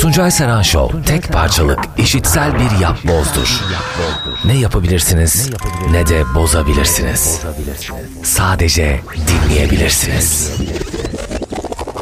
Tuncay Saran Show tek parçalık işitsel bir yapbozdur. Ne yapabilirsiniz ne de bozabilirsiniz. Sadece dinleyebilirsiniz.